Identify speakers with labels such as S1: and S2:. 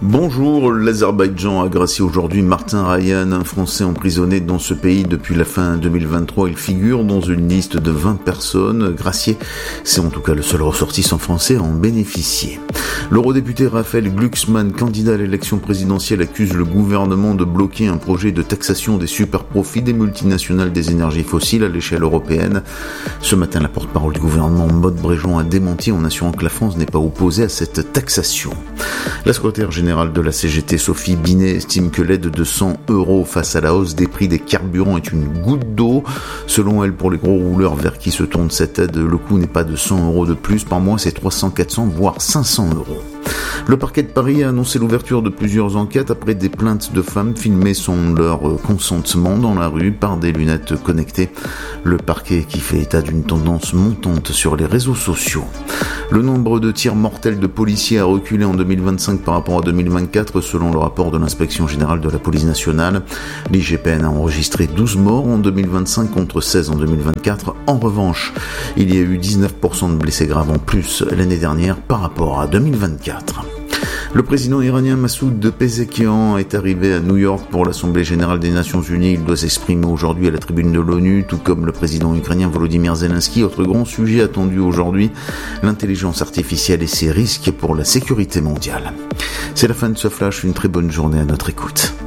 S1: Bonjour, l'Azerbaïdjan a gracié aujourd'hui Martin Ryan, un Français emprisonné dans ce pays depuis la fin 2023. Il figure dans une liste de 20 personnes graciées. C'est en tout cas le seul ressortissant français à en bénéficier. L'eurodéputé Raphaël Glucksmann, candidat à l'élection présidentielle, accuse le gouvernement de bloquer un projet de taxation des superprofits des multinationales des énergies fossiles à l'échelle européenne. Ce matin, la porte-parole du gouvernement, Maud Bréjon, a démenti en assurant que la France n'est pas opposée à cette taxation. La secrétaire générale de la CGT, Sophie Binet, estime que l'aide de 100 € face à la hausse des prix des carburants est une goutte d'eau. Selon elle, pour les gros rouleurs vers qui se tourne cette aide, le coût n'est pas de 100 € de plus par mois, c'est 300, 400, voire 500 €. Le parquet de Paris a annoncé l'ouverture de plusieurs enquêtes après des plaintes de femmes filmées sans leur consentement dans la rue par des lunettes connectées. Le parquet qui fait état d'une tendance montante sur les réseaux sociaux. Le nombre de tirs mortels de policiers a reculé en 2025 par rapport à 2024 selon le rapport de l'inspection générale de la police nationale. L'IGPN a enregistré 12 morts en 2025 contre 16 en 2024. En revanche, il y a eu 19% de blessés graves en plus l'année dernière par rapport à 2024. Le président iranien Massoud Pezeshkian est arrivé à New York pour l'Assemblée générale des Nations Unies. Il doit s'exprimer aujourd'hui à la tribune de l'ONU, tout comme le président ukrainien Volodymyr Zelensky. Autre grand sujet attendu aujourd'hui, l'intelligence artificielle et ses risques pour la sécurité mondiale. C'est la fin de ce flash, une très bonne journée à notre écoute.